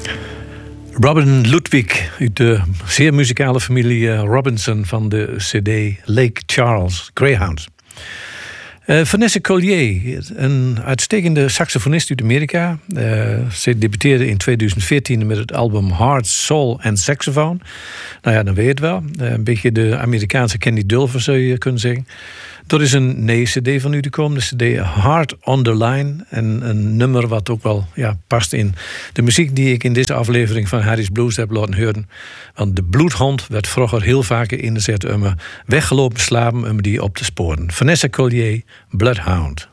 Robin Ludwig uit de zeer muzikale familie Robinson van de CD Lake Charles Greyhounds. Vanessa Collier, een uitstekende saxofonist uit Amerika. Ze debuteerde in 2014 met het album Heart, Soul and Saxophone. Nou ja, dan weet je het wel. Een beetje de Amerikaanse Candy Dulfer zou je kunnen zeggen. Er is een cd van u te komen, de cd Heart on the Line. En een nummer wat ook wel past in de muziek die ik in deze aflevering van Harry's Blues heb laten horen. Want de bloedhond werd vroeger heel vaak ingezet om weggelopen slaven om die op te sporen. Vanessa Collier, Bloodhound.